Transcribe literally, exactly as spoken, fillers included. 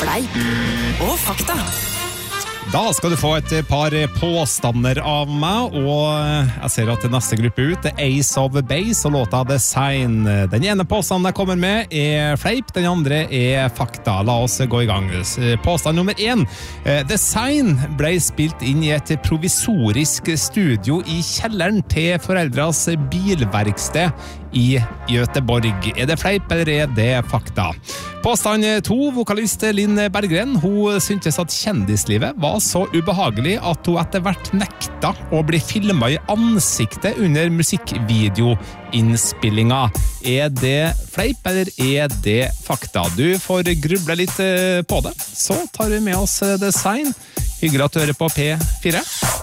Fleip og fakta. Da skal du få et par påstander av meg, og jeg ser at det neste gruppe ut er Ace of Base og låta Design. Den ene påstanden jeg kommer med er fleip, den andre er fakta. La oss gå i gang. Påstand nummer én. Design ble spilt inn i et provisorisk studio i kjelleren til foreldras bilverksted i Göteborg. Er det fleip, eller er det fakta? Påstand to. Vokalist Linn Berggren, hun syntes at kjendislivet var så ubehagelig at hun etter hvert nekta å bli filmet i ansiktet under musikkvideoinnspillinga. Er det fleip, eller er det fakta? Du får gruble litt på det, så tar vi med oss Design. Hyggelig at du hører på P fire.